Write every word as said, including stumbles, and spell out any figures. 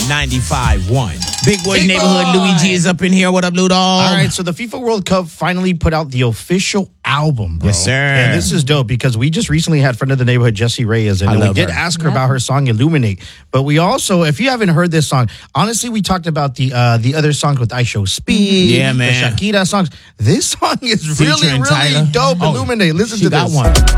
ninety-five point one. Big Boy Big Neighborhood. Boy. Luigi is up in here. What up, Lou Dog? All right, so the FIFA World Cup finally put out the official album, bro. Yes, sir. And this is dope because we just recently had friend of the neighborhood, Jessie Reyes, and I we love did her. ask her about her song Illuminate. But we also, if you haven't heard this song, honestly, we talked about the uh, the other songs with I Show Speed, Yeah, man. the Shakira songs. This song is really, Featuring really Tyler. dope. Oh, Illuminate. Listen she to got this. one.